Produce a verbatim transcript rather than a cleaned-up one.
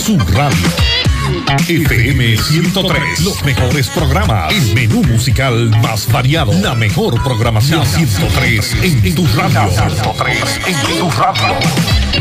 Su radio. F M ciento tres, los mejores programas, el menú musical más variado, la mejor programación. ciento tres en tu radio. ciento tres en tu radio.